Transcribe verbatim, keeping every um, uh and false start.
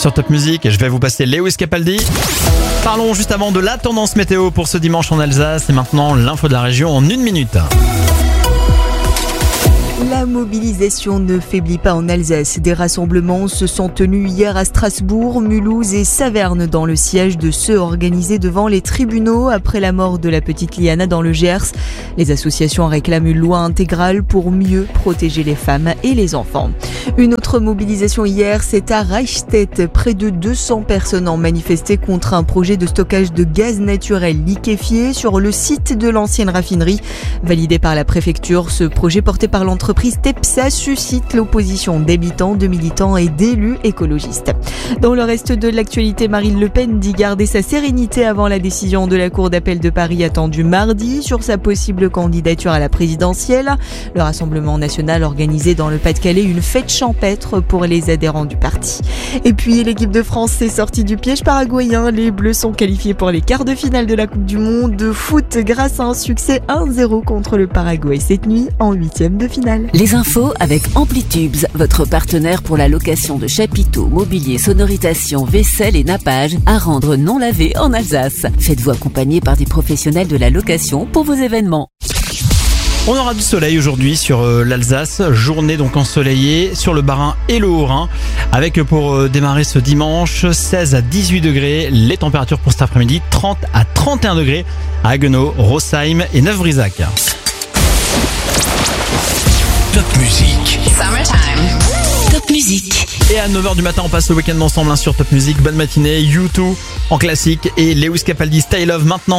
sur Top Music. Je vais vous passer Lewis Capaldi. Parlons juste avant de la tendance météo pour ce dimanche en Alsace. Et maintenant, l'info de la région en une minute. La mobilisation ne faiblit pas en Alsace. Des rassemblements se sont tenus hier à Strasbourg, Mulhouse et Saverne dans le siège de ceux organisés devant les tribunaux après la mort de la petite Liana dans le Gers. Les associations réclament une loi intégrale pour mieux protéger les femmes et les enfants. Une autre mobilisation hier, c'est à Reichstedt. Près de deux cents personnes ont manifesté contre un projet de stockage de gaz naturel liquéfié sur le site de l'ancienne raffinerie. Validé par la préfecture, ce projet porté par l'entreprise Tepsa suscite l'opposition d'habitants, de militants et d'élus écologistes. Dans le reste de l'actualité, Marine Le Pen dit garder sa sérénité avant la décision de la Cour d'appel de Paris attendue mardi sur sa possible candidature à la présidentielle. Le Rassemblement national organisé dans le Pas-de-Calais une fête champêtre pour les adhérents du parti. Et puis l'équipe de France s'est sortie du piège paraguayen. Les Bleus sont qualifiés pour les quarts de finale de la Coupe du Monde de foot grâce à un succès un zéro contre le Paraguay cette nuit en huitième de finale. Les infos avec Amplitubes, votre partenaire pour la location de chapiteaux, mobilier, sonorisation, vaisselle et nappage à rendre non lavé en Alsace. Faites-vous accompagner par des professionnels de la location pour vos événements. On aura du soleil aujourd'hui sur euh, l'Alsace, journée donc ensoleillée sur le Bas-Rhin et le Haut-Rhin, avec pour euh, démarrer ce dimanche seize à dix-huit degrés, les températures pour cet après-midi trente à trente et un degrés à Haguenau, Rosheim et Neuf-Brisac. Top Music. Summertime. Top Music. Et à neuf heures du matin, on passe le week-end ensemble hein, sur Top Music. Bonne matinée, U deux en classique et Lewis Capaldi, Stay Love maintenant.